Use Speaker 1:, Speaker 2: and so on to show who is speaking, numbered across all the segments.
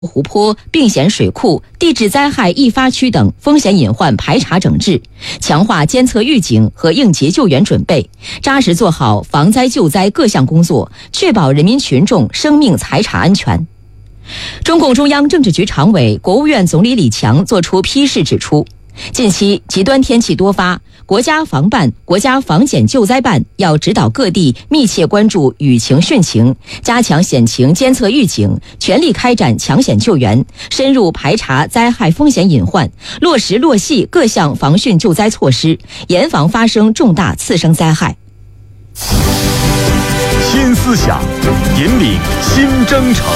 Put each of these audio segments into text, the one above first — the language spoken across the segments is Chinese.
Speaker 1: 湖泊、并险水库、地质灾害易发区等风险隐患排查整治，强化监测预警和应急救援准备，扎实做好防灾救灾各项工作，确保人民群众生命财产安全。中共中央政治局常委、国务院总理李强作出批示指出，近期极端天气多发，国家防办、国家防检救灾办要指导各地密切关注雨情汛情，加强险情监测预警，全力开展抢险救援，深入排查灾害风险隐患，落实落细各项防汛救灾措施，严防发生重大次生灾害。
Speaker 2: 新思想，引领新征程。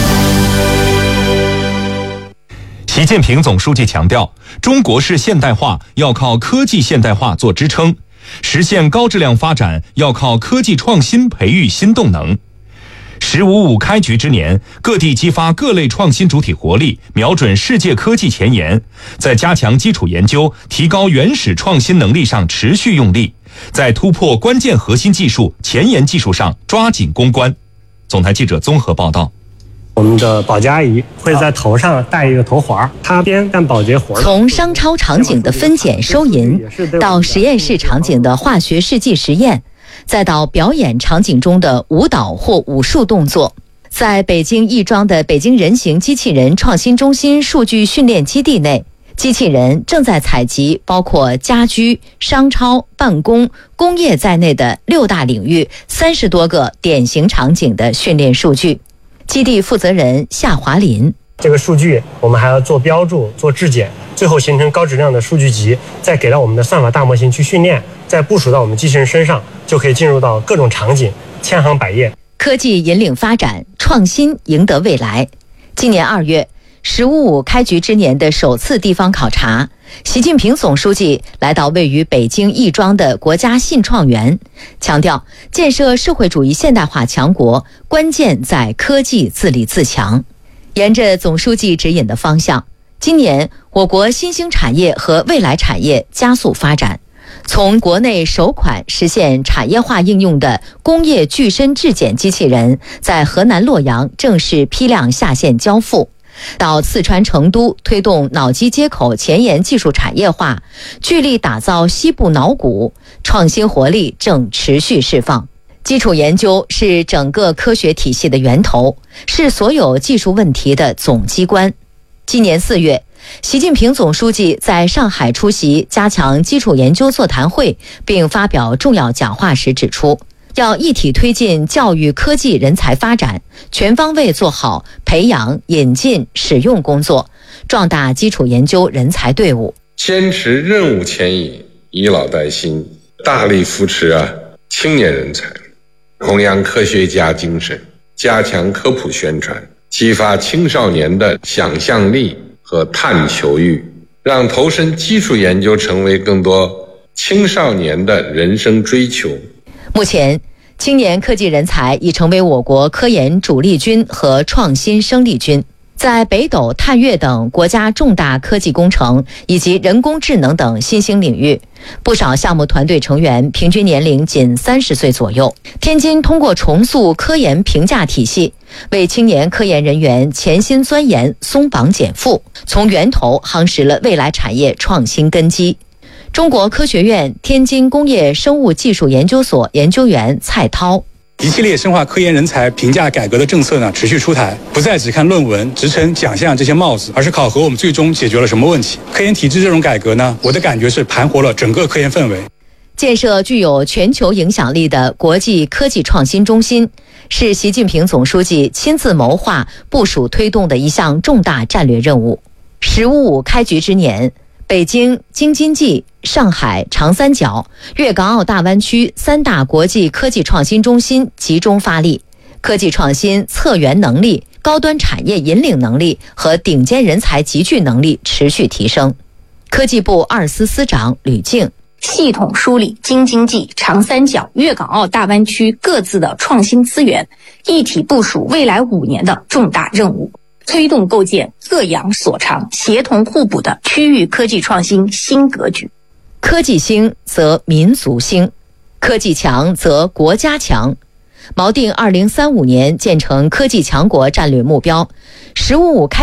Speaker 2: 习近平总书记强调，中国式现代化要靠科技现代化做支撑，实现高质量发展要靠科技创新培育新动能。“15+5”开局之年，各地激发各类创新主体活力，瞄准世界科技前沿，在加强基础研究、提高原始创新能力上持续用力，在突破关键核心技术、前沿技术上抓紧攻关。总台记者综合报道。
Speaker 3: 我们的保洁阿姨会在头上戴一个头环，她边干保洁活。
Speaker 4: 从商超场景的分拣收银，到实验室场景的化学试剂实验，再到表演场景中的舞蹈或武术动作，在北京亦庄的北京人形机器人创新中心数据训练基地内，机器人正在采集包括家居、商超、办公、工业在内的6大领域30多个典型场景的训练数据。基地负责人夏华林：
Speaker 3: 这个数据我们还要做标注、做质检，最后形成高质量的数据集，再给到我们的算法大模型去训练，再部署到我们机器人身上，就可以进入到各种场景，千行百业。
Speaker 4: 科技引领发展，创新赢得未来。今年2月，“15+5”开局之年的首次地方考察，习近平总书记来到位于北京亦庄的国家信创园，强调建设社会主义现代化强国，关键在科技自立自强。沿着总书记指引的方向，今年我国新兴产业和未来产业加速发展，从国内首款实现产业化应用的工业具身质检机器人在河南洛阳正式批量下线交付，到四川成都推动脑机接口前沿技术产业化，聚力打造西部脑骨，创新活力正持续释放。基础研究是整个科学体系的源头，是所有技术问题的总机关。今年4月，习近平总书记在上海出席加强基础研究座谈会并发表重要讲话时指出，要一体推进教育科技人才发展，全方位做好培养、引进、使用工作，壮大基础研究人才队伍。
Speaker 5: 坚持任务牵引，以老带新，大力扶持青年人才，弘扬科学家精神，加强科普宣传，激发青少年的想象力和探求欲，让投身基础研究成为更多青少年的人生追求。
Speaker 4: 目前，青年科技人才已成为我国科研主力军和创新生力军，在北斗、探月等国家重大科技工程以及人工智能等新兴领域，不少项目团队成员平均年龄仅30岁左右。天津通过重塑科研评价体系，为青年科研人员潜心钻研松绑减负，从源头夯实了未来产业创新根基。中国科学院天津工业生物技术研究所研究员蔡涛：
Speaker 6: 一系列深化科研人才评价改革的政策持续出台，不再只看论文、职称、奖项这些帽子，而是考核我们最终解决了什么问题。科研体制这种改革我的感觉是盘活了整个科研氛围。
Speaker 4: 建设具有全球影响力的国际科技创新中心，是习近平总书记亲自谋划、部署推动的一项重大战略任务。“15+5”开局之年，北京、京津冀、上海、长三角、粤港澳大湾区3大国际科技创新中心集中发力，科技创新策源能力、高端产业引领能力和顶尖人才集聚能力持续提升。科技部2司司长吕静：
Speaker 7: 系统梳理京津冀、长三角、粤港澳大湾区各自的创新资源，一体部署未来5年的重大任务，推动构建各养所长、协同互补的区域科技创新新格局。
Speaker 4: 科技兴则民族兴，科技强则国家强。 锚定2035年建成科技强国战略目标。“十五五”开